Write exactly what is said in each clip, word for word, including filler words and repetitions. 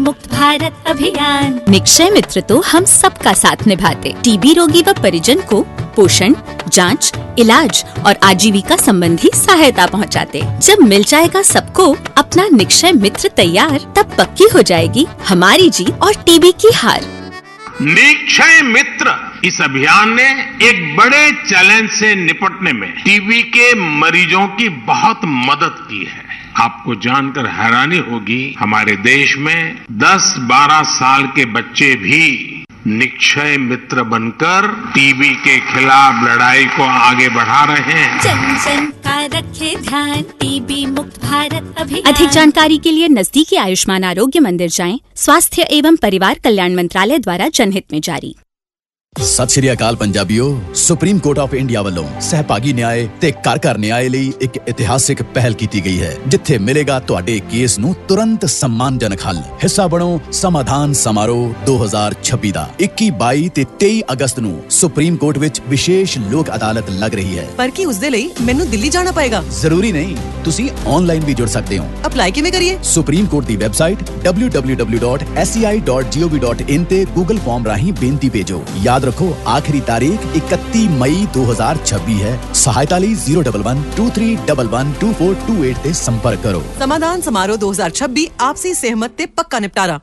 मुक्त भारत अभियान। निक्षय मित्र तो हम सबका साथ निभाते, टीबी रोगी व परिजन को पोषण, जांच, इलाज और आजीविका संबंधी सहायता पहुंचाते। जब मिल जाएगा सबको अपना निक्षय मित्र तैयार, तब पक्की हो जाएगी हमारी जीत और टीबी की हार। निक्षय मित्र इस अभियान ने एक बड़े चैलेंज से निपटने में टीबी के मरीजों की बहुत मदद की है। आपको जानकर हैरानी होगी, हमारे देश में दस बारह साल के बच्चे भी निक्षय मित्र बनकर टीबी के खिलाफ लड़ाई को आगे बढ़ा रहे हैं। जन जन का रखे ध्यान, टीबी मुक्त भारत अभियान। अधिक जानकारी के लिए नजदीकी आयुष्मान आरोग्य मंदिर जाएं। स्वास्थ्य एवं परिवार कल्याण मंत्रालय द्वारा जनहित में जारी। ਸਤਿ ਸ਼੍ਰੀ ਅਕਾਲ ਪੰਜਾਬੀਓ। ਸੁਪਰੀਮ ਕੋਰਟ ਆਫ ਇੰਡੀਆ ਵੱਲੋਂ ਸਹਿਭਾਗੀ ਨਿਆਏ ਤੇ ਘਰ ਘਰ ਨਿਆਏ ਲਈ ਇੱਕ ਇਤਿਹਾਸਿਕ ਪਹਿਲ ਕੀਤੀ ਗਈ ਹੈ, ਜਿੱਥੇ ਮਿਲੇਗਾ ਤੁਹਾਡੇ ਕੇਸ ਨੂੰ ਤੁਰੰਤ ਸਨਮਾਨਜਨਕ ਹੱਲ। ਹਿੱਸਾ ਬਣੋ ਸਮਾਧਾਨ ਸਮਾਰੋਹ ਦੋ ਹਜ਼ਾਰ ਛੱਬੀ ਦਾ। ਇੱਕੀ, ਬਾਈ ਤੇ ਤੇਈ ਅਗਸਤ ਨੂੰ ਸੁਪਰੀਮ ਕੋਰਟ ਵਿੱਚ ਵਿਸ਼ੇਸ਼ ਲੋਕ ਅਦਾਲਤ ਲੱਗ ਰਹੀ ਹੈ। ਪਰ ਕੀ ਉਸ ਦੇ ਲਈ ਮੈਨੂੰ ਦਿੱਲੀ ਜਾਣਾ ਪਏਗਾ? ਜ਼ਰੂਰੀ ਨਹੀਂ, ਤੁਸੀਂ ਆਨਲਾਈਨ ਵੀ ਜੁੜ ਸਕਦੇ ਹੋ। ਅਪਲਾਈ ਕਿਵੇਂ ਕਰੀਏ? ਸੁਪਰੀਮ ਕੋਰਟ ਦੀ website W W W dot S E ਆਈ ਡਾਟ ਜੀ ਓ ਵੀ ਡਾਟ ਇਨ ਤੇ ਗੂਗਲ ਫਾਰਮ ਰਾਹੀਂ ਬੇਨਤੀ ਭੇਜੋ। याद रखो, आखिरी तारीख इकतीस मई दो हजार छब्बीस है। सहायता ਲਈ ਜ਼ੀਰੋ ਇੱਕ ਇੱਕ ਦੋ ਤਿੰਨ ਇੱਕ ਇੱਕ ਦੋ ਚਾਰ ਦੋ ਅੱਠ ਤੇ ਸੰਪਰਕ ਕਰੋ। समाधान समारोह दो हजार छब्बीस आपसी सहमत ते पक्का निपटारा।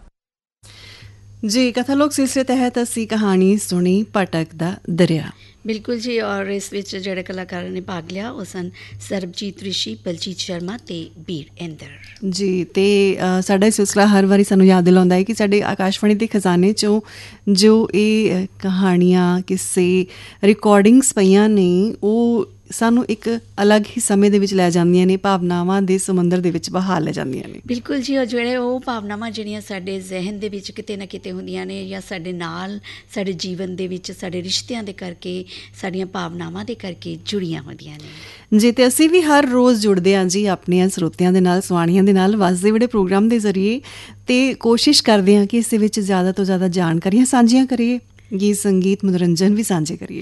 जी, कथा लोक सिलसिले तहत असी कहानी सुनी भटक दा दरिया। बिल्कुल जी, और इस विच जिहड़े कलाकारां ने भाग लिया वो सन सरबजीत रिशी, बलजीत शर्मा ते बीर इंਦਰ जी। ते साडा ਇਹ ਸਿਲਸਿਲਾ ਹਰ ਵਾਰੀ ਸਾਨੂੰ ਯਾਦ ਦਿਲਾਉਂਦਾ ਹੈ ਕਿ ਸਾਡੇ ਆਕਾਸ਼ਵਾਣੀ ਦੇ ਖਜ਼ਾਨੇ 'ਚੋਂ ਜੋ ਇਹ ਕਹਾਣੀਆਂ, ਕਿਸੇ ਰਿਕਾਰਡਿੰਗਸ ਪਈਆਂ ਨੇ, ਉਹ ਸਾਨੂੰ ਇੱਕ ਅਲੱਗ ਹੀ ਸਮੇਂ ਦੇ ਵਿੱਚ ਲੈ ਜਾਂਦੀਆਂ ਨੇ, ਭਾਵਨਾਵਾਂ ਦੇ ਸਮੁੰਦਰ ਦੇ ਵਿੱਚ ਬਹਾ ਲੈ ਜਾਂਦੀਆਂ ਨੇ। ਬਿਲਕੁਲ ਜੀ, ਉਹ ਜਿਹੜੇ ਉਹ ਭਾਵਨਾਵਾਂ ਜਿਹੜੀਆਂ ਸਾਡੇ ਜ਼ਿਹਨ ਦੇ ਵਿੱਚ ਕਿਤੇ ਨਾ ਕਿਤੇ ਹੁੰਦੀਆਂ ਨੇ, ਜਾਂ ਸਾਡੇ ਨਾਲ ਸਾਡੇ ਜੀਵਨ ਦੇ ਵਿੱਚ ਸਾਡੇ ਰਿਸ਼ਤਿਆਂ ਦੇ ਕਰਕੇ, ਸਾਡੀਆਂ ਭਾਵਨਾਵਾਂ ਦੇ ਕਰਕੇ ਜੁੜੀਆਂ ਹੁੰਦੀਆਂ ਨੇ ਜੀ। ਤੇ ਅਸੀਂ ਵੀ ਹਰ ਰੋਜ਼ ਜੁੜਦੇ ਹਾਂ ਜੀ ਆਪਣੇ ਸਰੋਤਿਆਂ ਦੇ ਨਾਲ, ਸੁਆਣੀਆਂ ਦੇ ਨਾਲ, ਵੱਸਦੇ ਵਿਹੜੇ ਪ੍ਰੋਗਰਾਮ ਦੇ ਜ਼ਰੀਏ, ਤੇ ਕੋਸ਼ਿਸ਼ ਕਰਦੇ ਹਾਂ ਕਿ ਇਸ ਦੇ ਵਿੱਚ ਜ਼ਿਆਦਾ ਤੋਂ ਜ਼ਿਆਦਾ ਜਾਣਕਾਰੀਆਂ ਸਾਂਝੀਆਂ ਕਰੀਏ, ਗੀਤ ਸੰਗੀਤ ਮਨੋਰੰਜਨ ਵੀ ਸਾਂਝੇ ਕਰੀਏ।